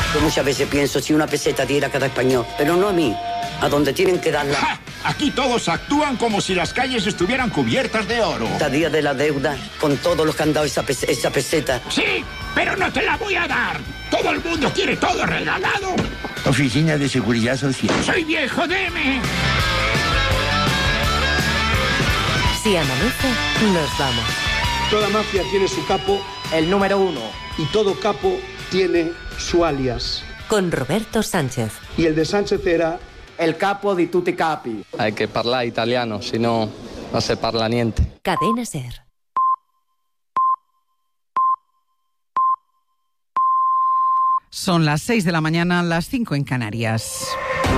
Yo muchas veces pienso si una peseta diera a cada español, pero no a mí, a donde tienen que darla. ¡Ja! Aquí todos actúan como si las calles estuvieran cubiertas de oro. Esta día de la deuda, con todos los que han dado esa peseta. Sí, pero no te la voy a dar. Todo el mundo quiere todo regalado. Oficina de Seguridad Social. Soy viejo, deme. Si amanece, nos vamos. Toda mafia tiene su capo, el número 1. Y todo capo tiene su alias. Con Roberto Sánchez. Y el de Sánchez era... El capo di tutti capi. Hay que parlare italiano, si no, no se parla niente. Cadena SER. Son las 6 de la mañana, las 5 en Canarias.